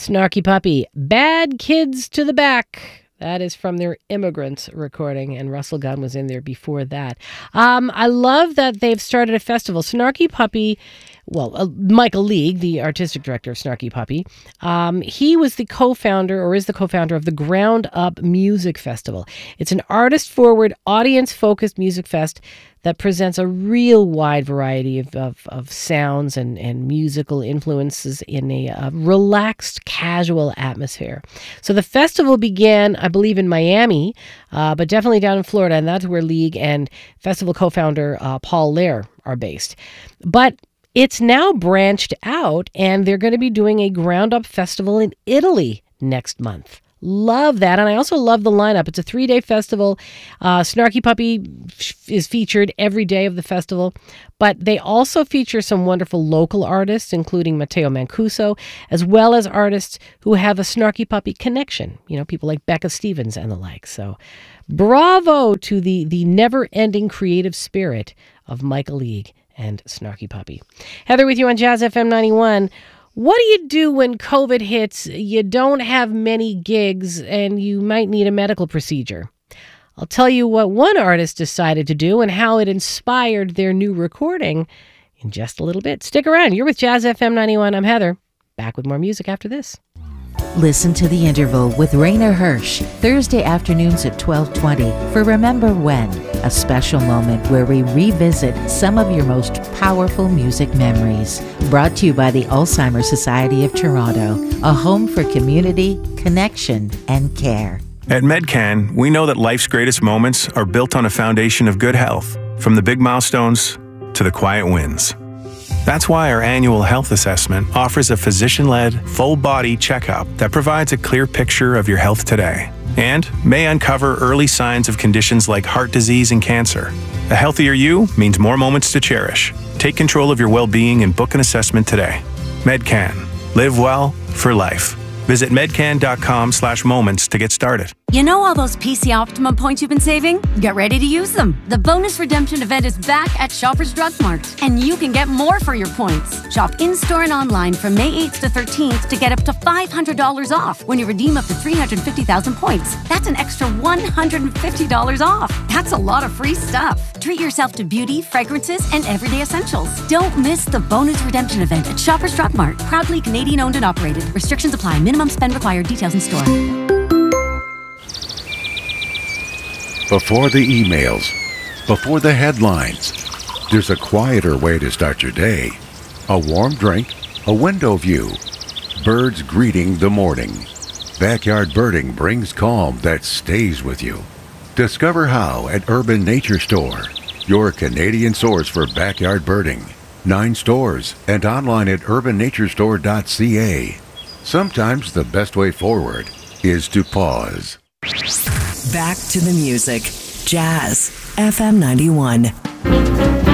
Snarky Puppy, Bad Kids to the Back. That is from their Immigrants recording, and Russell Gunn was in there before that. I love that they've started a festival. Snarky Puppy, Michael League, the artistic director of Snarky Puppy, he was the co-founder, or is the co-founder, of the Ground Up Music Festival. It's an artist-forward, audience-focused music fest that presents a real wide variety of sounds and musical influences in a relaxed, casual atmosphere. So the festival began, I believe, in Miami, but definitely down in Florida, and that's where League and festival co-founder Paul Lair are based. But it's now branched out, and they're going to be doing a Ground Up Festival in Italy next month. Love that. And I also love the lineup. It's a 3-day festival. Snarky Puppy is featured every day of the festival, but they also feature some wonderful local artists, including Matteo Mancuso, as well as artists who have a Snarky Puppy connection. You know, people like Becca Stevens and the like. So bravo to the never-ending creative spirit of Michael League and Snarky Puppy. Heather with you on Jazz FM 91. What do you do when COVID hits, you don't have many gigs, and you might need a medical procedure? I'll tell you what one artist decided to do and how it inspired their new recording in just a little bit. Stick around. You're with Jazz FM 91. I'm Heather. Back with more music after this. Listen to The Interval with Raina Hirsch, Thursday afternoons at 12:20 for Remember When, a special moment where we revisit some of your most powerful music memories. Brought to you by the Alzheimer's Society of Toronto, a home for community, connection, and care. At Medcan, we know that life's greatest moments are built on a foundation of good health, from the big milestones to the quiet wins. That's why our annual health assessment offers a physician-led, full-body checkup that provides a clear picture of your health today and may uncover early signs of conditions like heart disease and cancer. A healthier you means more moments to cherish. Take control of your well-being and book an assessment today. Medcan. Live well for life. Visit medcan.com/moments to get started. You know all those PC Optimum points you've been saving? Get ready to use them. The bonus redemption event is back at Shoppers Drug Mart, and you can get more for your points. Shop in-store and online from May 8th to 13th to get up to $500 off when you redeem up to 350,000 points. That's an extra $150 off. That's a lot of free stuff. Treat yourself to beauty, fragrances, and everyday essentials. Don't miss the bonus redemption event at Shoppers Drug Mart. Proudly Canadian owned and operated. Restrictions apply. Minimum spend required. Details in store. Before the emails, before the headlines, there's a quieter way to start your day. A warm drink, a window view, birds greeting the morning. Backyard birding brings calm that stays with you. Discover how at Urban Nature Store, your Canadian source for backyard birding. 9 stores and online at urbannaturestore.ca. Sometimes the best way forward is to pause. Back to the music. Jazz FM 91.